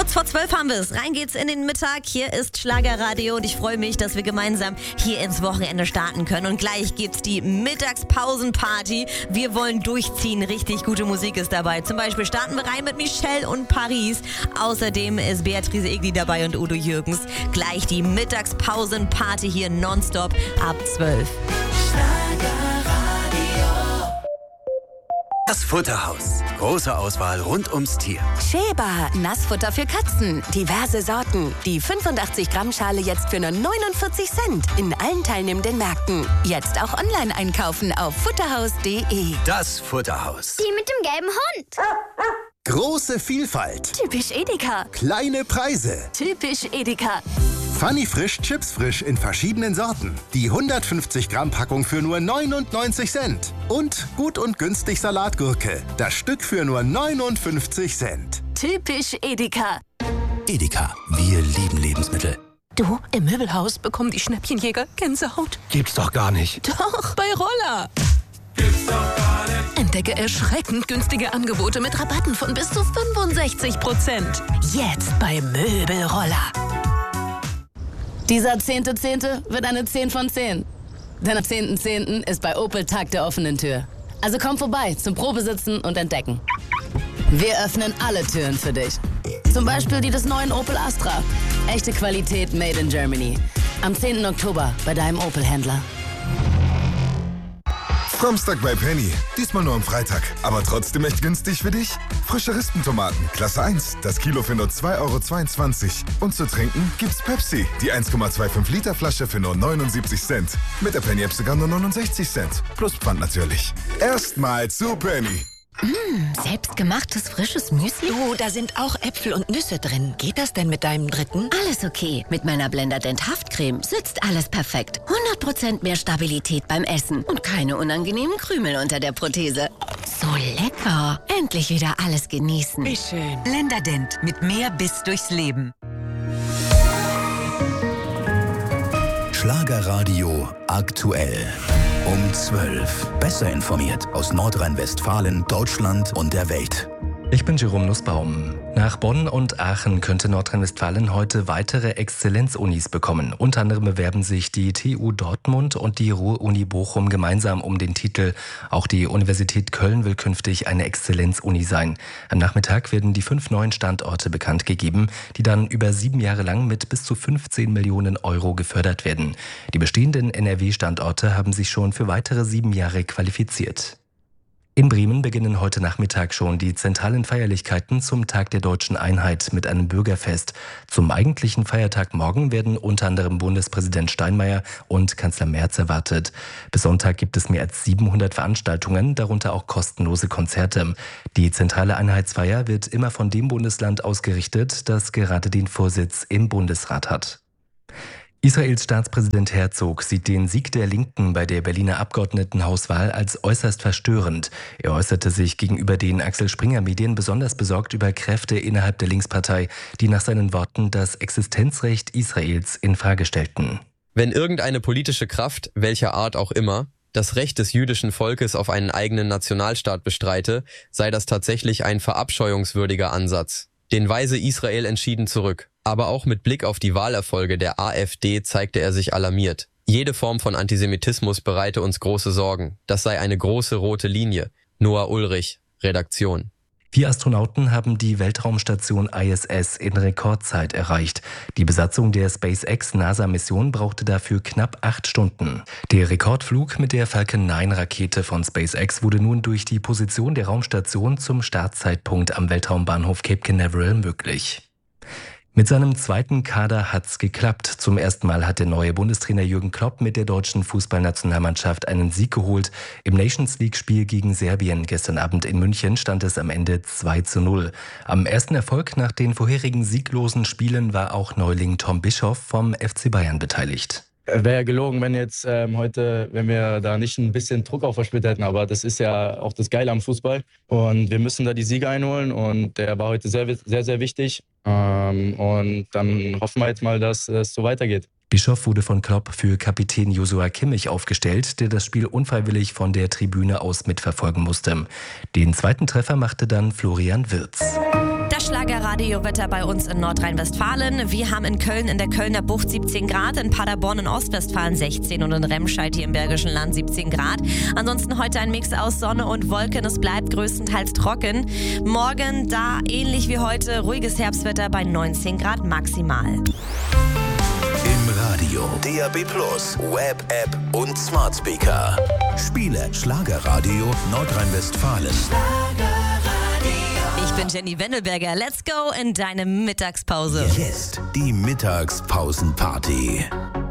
Kurz vor 12 haben wir es. Rein geht's in den Mittag. Hier ist Schlagerradio und ich freue mich, dass wir gemeinsam hier ins Wochenende starten können. Und gleich gibt's die Mittagspausenparty. Wir wollen durchziehen. Richtig gute Musik ist dabei. Zum Beispiel starten wir rein mit Michelle und Paris. Außerdem ist Beatrice Egli dabei und Udo Jürgens. Gleich die Mittagspausenparty hier nonstop ab 12. Das Futterhaus. Große Auswahl rund ums Tier. Sheba, Nassfutter für Katzen. Diverse Sorten. Die 85 Gramm Schale jetzt für nur 49 Cent. In allen teilnehmenden Märkten. Jetzt auch online einkaufen auf futterhaus.de. Das Futterhaus. Die mit dem gelben Hund. Große Vielfalt. Typisch Edeka. Kleine Preise. Typisch Edeka. Funny Frisch, Chips frisch in verschiedenen Sorten. Die 150 Gramm Packung für nur 99 Cent. Und gut und günstig Salatgurke. Das Stück für nur 59 Cent. Typisch Edeka. Edeka, wir lieben Lebensmittel. Du, im Möbelhaus bekommen die Schnäppchenjäger Gänsehaut. Gibt's doch gar nicht. Doch, bei Roller. Entdecke erschreckend günstige Angebote mit Rabatten von bis zu 65%. Jetzt bei Möbelroller. Dieser 10.10. wird eine 10 von 10. Denn am 10.10. ist bei Opel Tag der offenen Tür. Also komm vorbei zum Probesitzen und Entdecken. Wir öffnen alle Türen für dich. Zum Beispiel die des neuen Opel Astra. Echte Qualität made in Germany. Am 10. Oktober bei deinem Opel-Händler. Samstag bei Penny. Diesmal nur am Freitag. Aber trotzdem echt günstig für dich? Frische Rispentomaten, Klasse 1. Das Kilo für nur 2,22 €. Und zu trinken gibt's Pepsi. Die 1,25 Liter Flasche für nur 79 Cent. Mit der Penny-App sogar nur 69 Cent. Plus Pfand natürlich. Erstmal zu Penny. Selbstgemachtes frisches Müsli? Du, da sind auch Äpfel und Nüsse drin. Geht das denn mit deinem dritten? Alles okay. Mit meiner Blenderdent Haftcreme sitzt alles perfekt. 100% mehr Stabilität beim Essen und keine unangenehmen Krümel unter der Prothese. So lecker. Endlich wieder alles genießen. Wie schön. Blenderdent mit mehr Biss durchs Leben. Schlagerradio aktuell. Um 12. Besser informiert aus Nordrhein-Westfalen, Deutschland und der Welt. Ich bin Jerome Nussbaum. Nach Bonn und Aachen könnte Nordrhein-Westfalen heute weitere Exzellenzunis bekommen. Unter anderem bewerben sich die TU Dortmund und die Ruhr-Uni Bochum gemeinsam um den Titel. Auch die Universität Köln will künftig eine Exzellenzuni sein. Am Nachmittag werden die 5 neuen Standorte bekannt gegeben, die dann über 7 Jahre lang mit bis zu 15 Millionen € gefördert werden. Die bestehenden NRW-Standorte haben sich schon für weitere 7 Jahre qualifiziert. In Bremen beginnen heute Nachmittag schon die zentralen Feierlichkeiten zum Tag der Deutschen Einheit mit einem Bürgerfest. Zum eigentlichen Feiertag morgen werden unter anderem Bundespräsident Steinmeier und Kanzler Merz erwartet. Bis Sonntag gibt es mehr als 700 Veranstaltungen, darunter auch kostenlose Konzerte. Die zentrale Einheitsfeier wird immer von dem Bundesland ausgerichtet, das gerade den Vorsitz im Bundesrat hat. Israels Staatspräsident Herzog sieht den Sieg der Linken bei der Berliner Abgeordnetenhauswahl als äußerst verstörend. Er äußerte sich gegenüber den Axel Springer Medien besonders besorgt über Kräfte innerhalb der Linkspartei, die nach seinen Worten das Existenzrecht Israels infrage stellten. Wenn irgendeine politische Kraft, welcher Art auch immer, das Recht des jüdischen Volkes auf einen eigenen Nationalstaat bestreite, sei das tatsächlich ein verabscheuungswürdiger Ansatz. Den weise Israel entschieden zurück. Aber auch mit Blick auf die Wahlerfolge der AfD zeigte er sich alarmiert. Jede Form von Antisemitismus bereite uns große Sorgen. Das sei eine große rote Linie. Noah Ulrich, Redaktion. 4 Astronauten haben die Weltraumstation ISS in Rekordzeit erreicht. Die Besatzung der SpaceX-NASA-Mission brauchte dafür knapp 8 Stunden. Der Rekordflug mit der Falcon 9-Rakete von SpaceX wurde nun durch die Position der Raumstation zum Startzeitpunkt am Weltraumbahnhof Cape Canaveral möglich. Mit seinem zweiten Kader hat's geklappt. Zum ersten Mal hat der neue Bundestrainer Jürgen Klopp mit der deutschen Fußballnationalmannschaft einen Sieg geholt. Im Nations-League-Spiel gegen Serbien gestern Abend in München stand es am Ende 2:0. Am ersten Erfolg nach den vorherigen sieglosen Spielen war auch Neuling Tom Bischoff vom FC Bayern beteiligt. Wäre ja gelogen, wenn jetzt heute, wenn wir da nicht ein bisschen Druck aufverspürt hätten. Aber das ist ja auch das Geile am Fußball. Und wir müssen da die Siege einholen. Und der war heute sehr, sehr, sehr wichtig. Und dann hoffen wir jetzt mal, dass es so weitergeht. Bischoff wurde von Klopp für Kapitän Joshua Kimmich aufgestellt, der das Spiel unfreiwillig von der Tribüne aus mitverfolgen musste. Den zweiten Treffer machte dann Florian Wirtz. Das Schlager Schlagerradio-Wetter bei uns in Nordrhein-Westfalen. Wir haben in Köln in der Kölner Bucht 17 Grad, in Paderborn in Ostwestfalen 16 und in Remscheid hier im Bergischen Land 17 Grad. Ansonsten heute ein Mix aus Sonne und Wolken. Es bleibt größtenteils trocken. Morgen da ähnlich wie heute ruhiges Herbstwetter bei 19 Grad maximal. Im Radio, DAB+, Web, App und Smart Speaker. Spiele Schlagerradio Nordrhein-Westfalen. Ich bin Jenny Wendelberger. Let's go in deine Mittagspause. Jetzt die Mittagspausenparty.